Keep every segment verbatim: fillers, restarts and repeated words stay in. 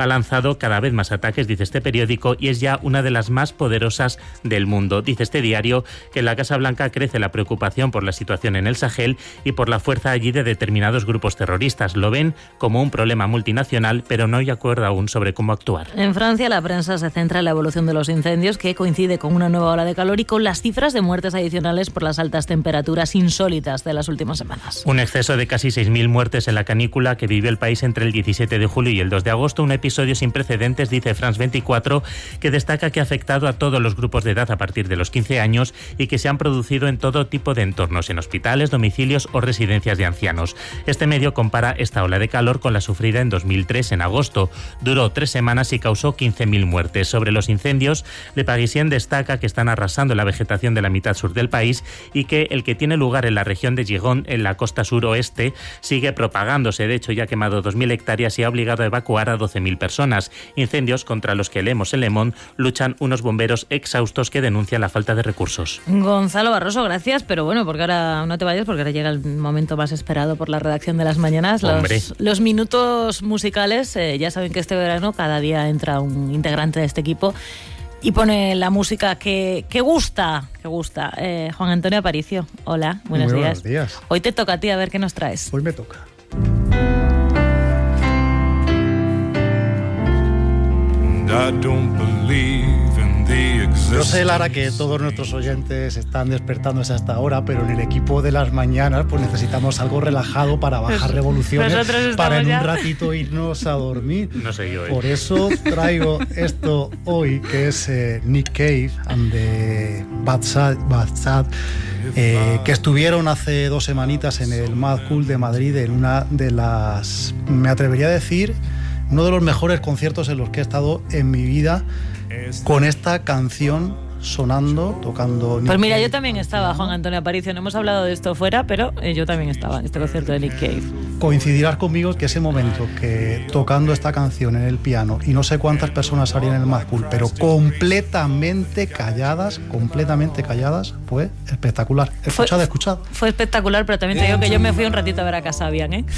ha lanzado cada vez más ataques, dice este periódico, y es ya una de las más poderosas del mundo. Dice este diario que en la Casa Blanca crece la preocupación por la situación en el Sahel y por la fuerza allí de determinados grupos terroristas. Lo ven como un problema multinacional, pero no hay acuerdo aún sobre cómo actuar. En Francia, la prensa se centra en la evolución de los incendios, que coincide con una nueva ola de calor y con las cifras de muertes adicionales por las altas temperaturas insólitas de las últimas semanas. Un exceso de casi seis mil muertes en la canícula que vivió el país entre el diecisiete de julio y el dos de agosto, un episodio sin precedentes, dice France veinticuatro, que destaca que ha afectado a todos los grupos de edad a partir de los quince años y que se han producido en todo tipo de entornos, en hospitales, domicilios o residencias de ancianos. Este medio compara esta ola de calor con la sufrida en dos mil tres, en agosto. Duró tres semanas y causó quince mil muertes. Sobre los incendios, Le Parisien destaca que están arrasando la vegetación de la mitad sur del país y que el que tiene lugar en la región de Giron, en la costa suroeste, sigue propagándose. De hecho, ya ha quemado dos mil hectáreas y ha obligado a evacuar a doce mil personas. Incendios contra los que leemos en Le Monde luchan unos bomberos exhaustos que denuncian la falta de recursos. Gonzalo Barroso, gracias, pero bueno, porque ahora no te vayas, porque ahora llega el momento más esperado por la redacción de las mañanas. Los, los minutos musicales, eh, ya saben que este verano cada día entra un integrante de este equipo y pone la música que, que gusta, que gusta. Eh, Juan Antonio Aparicio, hola, buenos Muy días. Buenos días. Hoy te toca a ti, a ver qué nos traes. Hoy me toca. I don't believe in the existence. Yo sé, Lara, que todos nuestros oyentes están despertándose hasta ahora, pero en el equipo de las mañanas pues necesitamos algo relajado para bajar revoluciones, para en un ratito irnos a dormir. No sé yo. ¿eh? Por eso traigo esto hoy, que es eh, Nick Cave and the Bad Sad, Bad Sad eh, que estuvieron hace dos semanitas en el Mad Cool de Madrid, en una de las, me atrevería a decir, uno de los mejores conciertos en los que he estado en mi vida, con esta canción sonando, tocando Nick Pues mira, Cave. yo también estaba, Juan Antonio Aparicio, no hemos hablado de esto fuera, pero eh, yo también estaba en este concierto de Nick Cave. Coincidirás conmigo que ese momento que tocando esta canción en el piano, y no sé cuántas personas harían en el Mad Cool, pero completamente calladas, completamente calladas, fue espectacular. Escuchad, fue, escuchad. Fue espectacular, pero también te digo que yo me fui un ratito a ver a Casabian, ¿eh?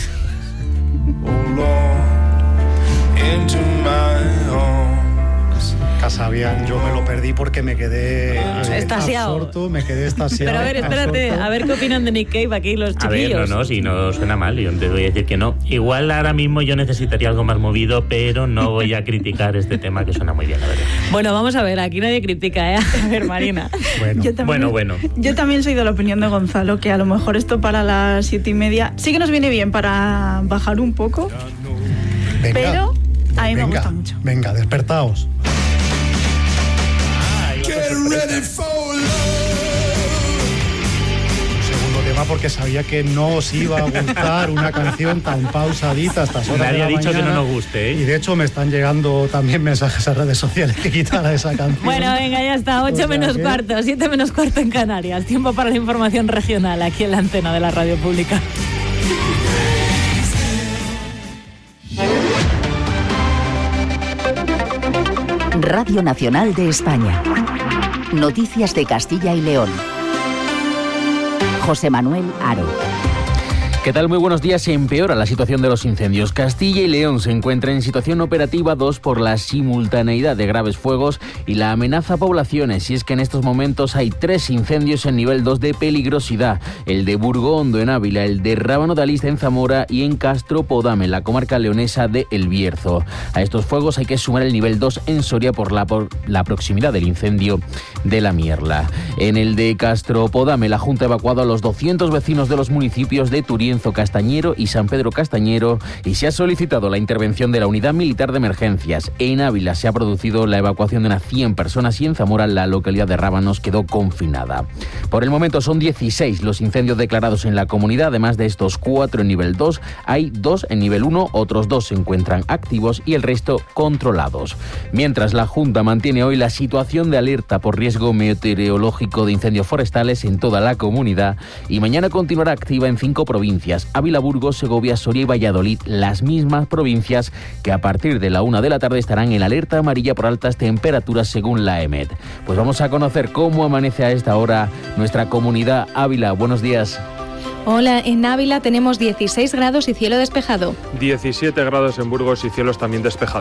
Casabian, yo me lo perdí porque me quedé eh, estasiado. absorto, me quedé estasiado. Pero a ver, espérate, absorto. a ver qué opinan de Nick Cave aquí los chiquillos. A ver, no, no, si no suena mal, yo te voy a decir que no. Igual ahora mismo yo necesitaría algo más movido, pero no voy a criticar este tema que suena muy bien, la verdad. Bueno, vamos a ver, aquí nadie critica, ¿eh? A ver, Marina. Bueno, yo también, bueno, bueno. Yo también soy de la opinión de Gonzalo, que a lo mejor esto para las siete y media sí que nos viene bien para bajar un poco, venga, pero a mí venga, me gusta mucho. Venga, despertaos. Tema porque sabía que no os iba a gustar una canción tan pausadita a estas horas. Nadie de la ha dicho mañana. que no nos guste, ¿eh? Y de hecho me están llegando también mensajes a redes sociales que quitara esa canción. Bueno, venga, ya está, ocho O sea menos que... cuarto, siete menos cuarto en Canarias. Tiempo para la información regional aquí en la antena de la Radio Pública. Radio Nacional de España. Noticias de Castilla y León. José Manuel Haro. ¿Qué tal? Muy buenos días. Se empeora la situación de los incendios. Castilla y León se encuentra en situación operativa dos por la simultaneidad de graves fuegos y la amenaza a poblaciones. Y es que en estos momentos hay tres incendios en nivel dos de peligrosidad. El de Burgo Hondo en Ávila, el de Rábano de Alista en Zamora y en Castro Podame, en la comarca leonesa de El Bierzo. A estos fuegos hay que sumar el nivel dos en Soria por la, por la proximidad del incendio de la Mierla. En el de Castro Podame, la Junta ha evacuado a los doscientos vecinos de los municipios de Turín, Castañero y San Pedro Castañero y se ha solicitado la intervención de la Unidad Militar de Emergencias. En Ávila se ha producido la evacuación de unas cien personas y en Zamora la localidad de Rábanos quedó confinada. Por el momento son dieciséis los incendios declarados en la comunidad. Además de estos cuatro en nivel dos, hay dos en nivel uno, otros dos se encuentran activos y el resto controlados. Mientras, la Junta mantiene hoy la situación de alerta por riesgo meteorológico de incendios forestales en toda la comunidad y mañana continuará activa en cinco provincias: Ávila, Burgos, Segovia, Soria y Valladolid, las mismas provincias que a partir de la una de la tarde estarán en alerta amarilla por altas temperaturas según la EMET. Pues vamos a conocer cómo amanece a esta hora nuestra comunidad. Ávila, buenos días. Hola, en Ávila tenemos dieciséis grados y cielo despejado. diecisiete grados en Burgos y cielos también despejados.